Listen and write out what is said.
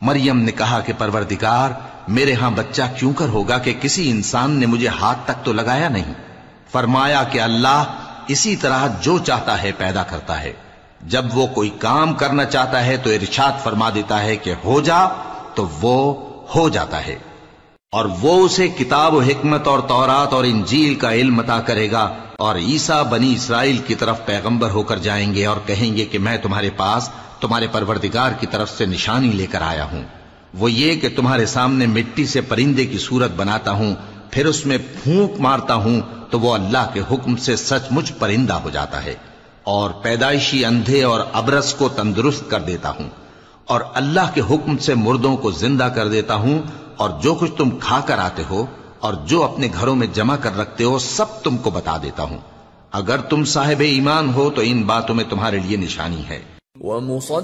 मरियम ने कहा कि परवरदिगार, मेरे यहां बच्चा क्यों कर होगा कि किसी इंसान ने मुझे हाथ तक तो लगाया नहीं। फरमाया कि अल्लाह इसी तरह जो चाहता है पैदा करता है। जब वो कोई काम करना चाहता है तो इरशाद फरमा देता है कि हो जा, तो वो हो जाता है। और वो उसे किताब व हिकमत और तौरात और इंजील का इल्म अता करेगा। और ईसा बनी इसराइल की तरफ पैगंबर होकर जाएंगे और कहेंगे कि मैं तुम्हारे पास तुम्हारे परवरदिगार की तरफ से निशानी लेकर आया हूं। वो ये कि तुम्हारे सामने मिट्टी से परिंदे की सूरत बनाता हूं, फिर उसमें फूंक मारता हूं तो वो अल्लाह के हुक्म से सचमुच परिंदा हो जाता है। और पैदाइशी अंधे और अबरस को तंदुरुस्त कर देता हूं, और अल्लाह के हुक्म से मुर्दों को जिंदा कर देता हूं। और जो कुछ तुम खाकर आते हो और जो अपने घरों में जमा कर रखते हो, सब तुमको बता देता हूं। अगर तुम साहिब ईमान हो तो इन बातों में तुम्हारे लिए निशानी है।